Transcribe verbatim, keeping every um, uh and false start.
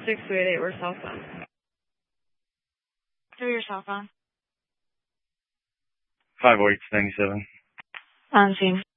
six two eight eight, we're southbound. Through your cell phone. five oh eight ninety-seven. On scene.